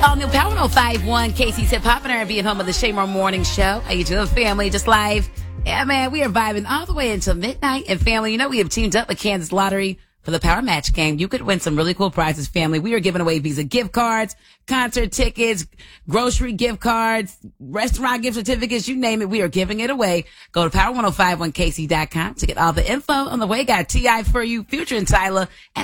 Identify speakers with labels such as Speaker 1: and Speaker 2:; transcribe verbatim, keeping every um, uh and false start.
Speaker 1: All new Power oh five one, Casey's Hip Hop and R and B at home of the Shaymore Morning Show. How you doing, family? Just live. Yeah, man, we are vibing all the way until midnight. And family, you know we have teamed up with Kansas Lottery for the Power Match game. You could win some really cool prizes, family. We are giving away Visa gift cards, concert tickets, grocery gift cards, restaurant gift certificates, you name it. We are giving it away. Go to power ten five one K C dot com to get all the info on the way. Got T I for you, Future and Tyler. And